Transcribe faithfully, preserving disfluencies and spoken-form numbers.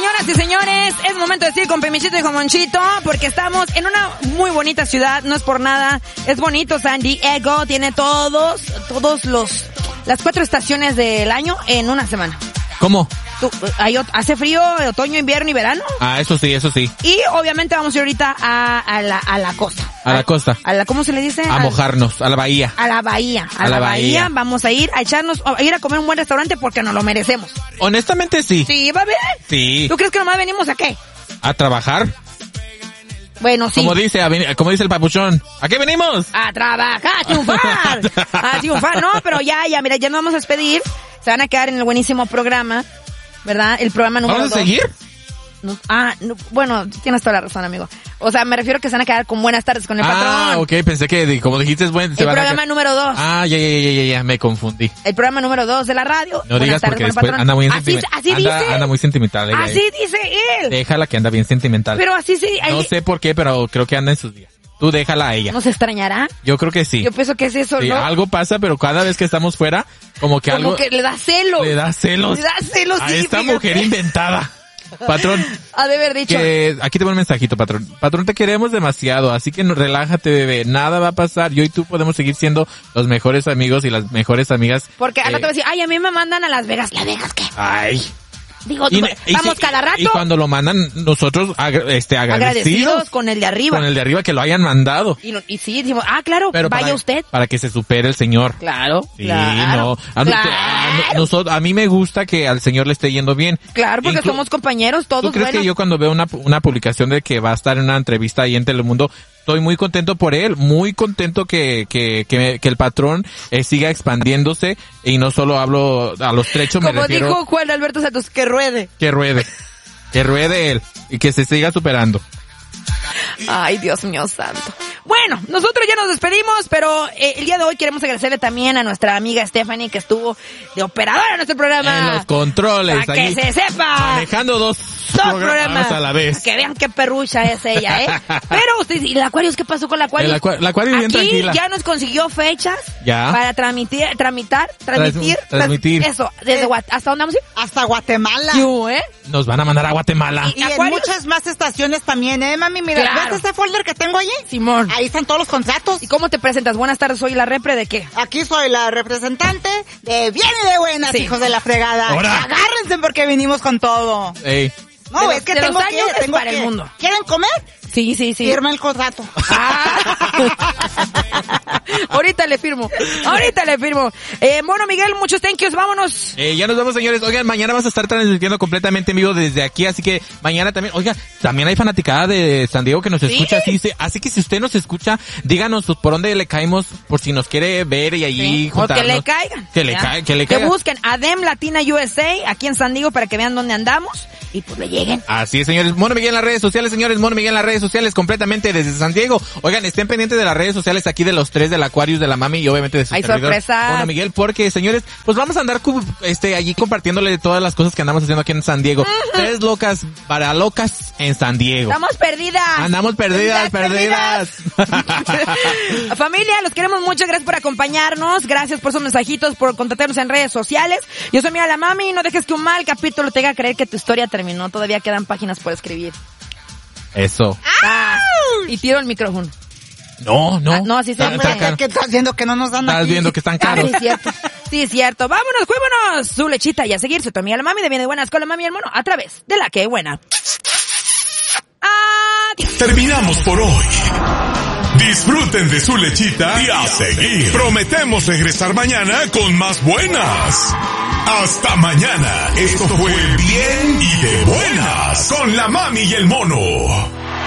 Señoras y señores, es momento de decir con Pemichito y con Monchito, porque estamos en una muy bonita ciudad, no es por nada, es bonito San Diego, tiene todos, todos los, las cuatro estaciones del año en una semana. ¿Cómo? Tú, hay, hace frío, otoño, invierno y verano. Ah, eso sí, eso sí. Y obviamente vamos a ir ahorita a, a la, a la costa. A la costa. A la, ¿cómo se le dice? A Al, mojarnos, a la bahía. A la bahía. A, a la, la bahía. bahía. Vamos a ir a echarnos, a ir a comer un buen restaurante porque nos lo merecemos. Honestamente sí. Sí, va bien. Sí. ¿Tú crees que nomás venimos a qué? A trabajar. Bueno, sí. Como dice, a, como dice el papuchón. ¿A qué venimos? A trabajar, a triunfar. A triunfar, no, pero ya, ya, mira, ya nos vamos a despedir. Se van a quedar en el buenísimo programa, ¿verdad? El programa número dos. ¿Vamos a seguir? No, ah, no, bueno, tienes toda la razón, amigo. O sea, me refiero que se van a quedar con buenas tardes con el ah, patrón. Ah, ok, pensé que como dijiste es bueno. El programa número dos. Ah, ya, ya, ya, ya, ya, me confundí. El programa número dos de la radio. No digas porque después anda muy sentimental. Así, así anda, dice. Anda muy sentimental. Ella, así ella. Dice él. Déjala que anda bien sentimental. Pero así sí. No sé por qué, pero creo que anda en sus días. Tú déjala a ella. ¿No se extrañará? Yo creo que sí. Yo pienso que es eso, sí, ¿no? Algo pasa, pero cada vez que estamos fuera, como que como algo... Como que le da celos. Le da celos. Le da celos, a sí, esta fíjate. mujer inventada. Patrón. Ha de haber dicho. Que aquí te voy un mensajito, patrón. Patrón, te queremos demasiado, así que no, relájate, bebé. Nada va a pasar. Yo y tú podemos seguir siendo los mejores amigos y las mejores amigas. Porque al eh, rato va a decir, ay, a mí me mandan a Las Vegas. ¿Las Vegas qué? Ay. Digo, y, vamos y si, cada rato. Y cuando lo mandan, nosotros agra- este, agradecidos, agradecidos con el de arriba. Con el de arriba que lo hayan mandado. Y, y sí, decimos, ah, claro, Pero vaya para, usted. Para que se supere el señor. Claro, sí, claro. No. A, claro. A, a, nosotros, a mí me gusta que al señor le esté yendo bien. Claro, porque Inclu- somos compañeros, todos ¿Tú crees buenos? que yo cuando veo una, una publicación de que va a estar en una entrevista ahí en Telemundo, estoy muy contento por él, muy contento que, que, que, que el patrón eh, siga expandiéndose y no solo hablo a los trechos, me Como refiero... dijo Juan Alberto Santos, que ruede. Que ruede, que ruede él y que se siga superando. Ay, Dios mío santo. Bueno, nosotros ya nos despedimos, pero eh, el día de hoy queremos agradecerle también a nuestra amiga Stephanie que estuvo de operadora en nuestro programa. En los controles. Para que se sepa. Manejando dos, dos programas, programas a la vez. Para que vean qué perrucha es ella, ¿eh? Pero usted, ¿y el Aquarius qué pasó con el Aquarius? El Aquarius, el Aquarius bien Aquí tranquila. ya nos consiguió fechas ya. para transmitir, tramitar, transmitir, Trans, transmitir. Eso, desde Guat- ¿hasta dónde vamos a ir? Hasta Guatemala. Yo, ¿eh? Nos van a mandar a Guatemala. Y, y en muchas más estaciones también, ¿eh, mami? Mira, Claro. ¿ves este folder que tengo allí? Simón. Ahí están todos los contratos. ¿Y cómo te presentas? Buenas tardes, soy la repre de qué? Aquí soy la representante de bien y de buenas, Sí. hijos de la fregada. Ahora. Agárrense porque vinimos con todo. Ey. No, De es los- que de los tengo años que, es tengo para que. el mundo. ¿Quieren comer? Sí, sí, sí. Firma el contrato. Ah. Ahorita le firmo. Ahorita le firmo. Eh, bueno, Miguel, muchos thank yous. Vámonos. Eh, ya nos vemos, señores. Oigan, mañana vamos a estar transmitiendo completamente en vivo desde aquí, así que mañana también, oiga, también hay fanaticada de San Diego que nos ¿Sí? escucha, así, así que si usted nos escucha, díganos por dónde le caemos, por si nos quiere ver y allí Sí. O juntarnos. que le caigan. Que le Ya. caigan, que le Que caigan. busquen Adem Latina U S A aquí en San Diego para que vean dónde andamos y pues le lleguen. Así es, señores. Mono Miguel en las redes sociales, señores. Mono Miguel en las redes sociales, completamente desde San Diego. Oigan, estén pendientes de las redes sociales aquí de los tres, del Aquarius, de la Mami y obviamente de su Hay servidor, sorpresas. Mono Miguel, porque, señores, pues vamos a andar cu- este allí compartiéndole todas las cosas que andamos haciendo aquí en San Diego. Uh-huh. Tres locas para locas en San Diego. Estamos perdidas. Andamos perdidas, perdidas. Familia, los queremos mucho. Gracias por acompañarnos. Gracias por sus mensajitos, por contactarnos en redes sociales. Yo soy Mira la Mami. No dejes que un mal capítulo te haga creer que tu historia terminó. Todavía quedan páginas por escribir. Eso. Ah, y tiro el micrófono. No, no. Ah, no, así se Ta- ta- llama. ¿Qué estás viendo que no nos dan Estás aquí? viendo que están Ah, caros. sí, es cierto. Sí, es cierto. Vámonos, cuímonos. Su lechita y a seguir su Mira la Mami de Bien de Buenas con la Mami y el Mono a través de la que buena. Adiós. Terminamos por hoy. Disfruten de su lechita y a seguir. Prometemos regresar mañana con más buenas. Hasta mañana. Esto fue Bien y de Buenas con la Mami y el Mono.